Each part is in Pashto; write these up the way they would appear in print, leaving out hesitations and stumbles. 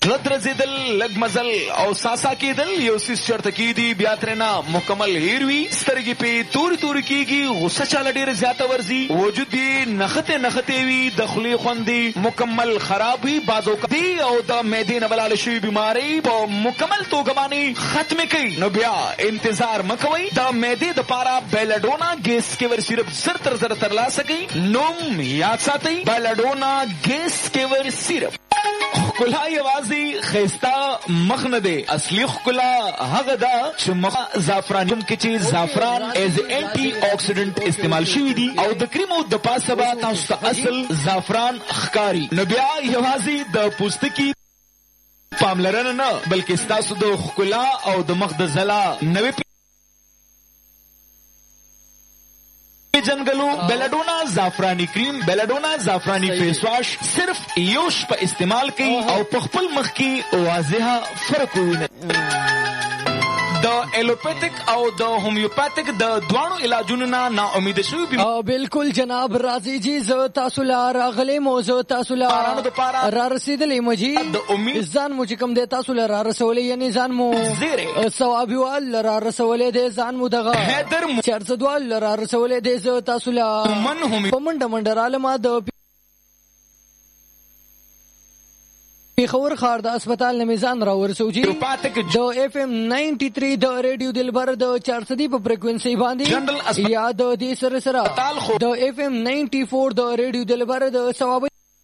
لد رزیدل لگ مزل او ساسا کېدل یو سیس چرته کېدي بیا ترېنه مکمل هیر وي سترګې پې تورې تورې کېږي غصه چاله ډېره زیاته ورځي وجود یې نښتې نښتې وي د خولې خوندې مکمل خراب وي بعض اوقات او د معدې نه بلاله شوي بیمارۍ په مکمل توګه باندې ختمې کوي نو بیا انتظار مه کوئ د معدې دپاره بیلډونا ګیس کیور سیرپ زر تر زر ترلاسه کوي نوم یاد ساتئ بیلډونا ګیس کیور سیرپ ښکلا یوازې ښایسته مخ نه دی اصلي ښکلا هغه ده چې مخ زعفران کې چې زعفران ایز اینټي اکسیډنټ استعمال شوي دي او د کریمو د پاسه به تاسو ته اصل زعفران ښکاري نو بیا یوازې د پوستکي پاملرنه نه بلکې ستاسو د ښکلا او د مخ د ځلا نوې جنگلو بیلڈونا زعفرانی کریم بیلڈونا زعفرانی فیس واش صرف یوش پا استعمال کی او پخپل مخ کی واضحہ فرق ہوئی د ایلوپیتک او د هومیوپیتک د دوانو علاجونو نه نا امید شوی بیم بالکل جناب راضی جی ز تاسو لا راغلی موضوع تاسو لا را رسیدلی مجی د امید ځان مو چې کوم د تاسو لا را رسولې یعنی ځان مو ثوابي وال را رسولې د ځان مو دغه حیدر چرڅ دوال را رسولې د ز تاسو لا پمنډ منډراله ما د پیښور ښار د اسپیټال نه میزان را ورسوجي د اف ام 93 د ریډیو دلبر د 400 په فریکوئنسي باندې یا د دې سره سره د اف ام 94 د ریډیو دلبر د ثواب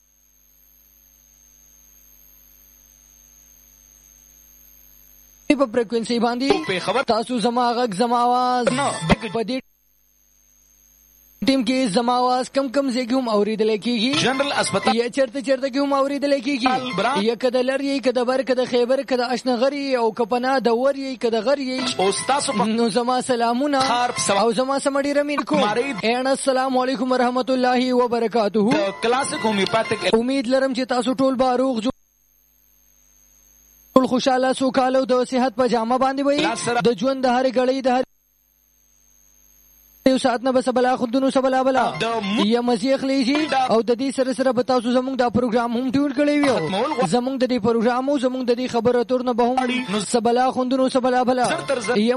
په فریکوئنسي باندې تاسو زما غږ زما आवाज په دې ټیم کې زما आवाज کم کم ځای هم اوریدل کېږي جنرال اسپیټال یا چرته کې هم اوریدل کېږي یا کده لری کده بر کده خیبر کده اشنغری او کپنا د وری کده غری او تاسو نو زما سلامونه او زما سمډی رمین کو السلام علیکم ورحمت الله وبرکاتہ کلاسیک هومیوپیتک امید لرم چې تاسو ټول باروغ ټول خوشاله سوکاله د صحت په جامه باندې وي د ژوند د هر غړي د یو ساعت نه بس بلا خودونو سبلا بلا یا مزیخ لیجی او د دې سره سره به تاسو زموږ دا پروګرام هم ټول کړی وي زموږ د دې پروګرام او زموږ د دې خبره اتر نه به هم سبلا خودونو سبلا بلا یا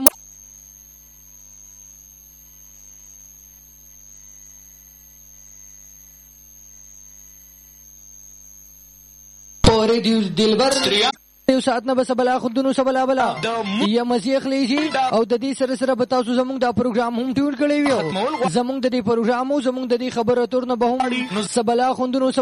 ریډیو دلبر یو ساعت نه بس بلا خودونو سبلا بلا یا مزیخ لیجی او د دې سره سره به تاسو زموږ دا پروګرام هم ټول کړی وي زموږ د دې پروګرام او زموږ د دې خبره اتر نه به هم سبلا خودونو